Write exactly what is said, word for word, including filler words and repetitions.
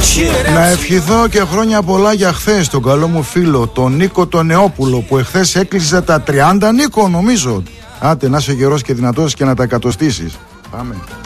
Να ευχηθώ και χρόνια πολλά για χθες τον καλό μου φίλο, τον Νίκο τον Νεόπουλο, που εχθές έκλεισε τα τριάντα. Νίκο, νομίζω. Άντε, να είσαι γερός και δυνατός και να τα εκατοστήσεις. Πάμε.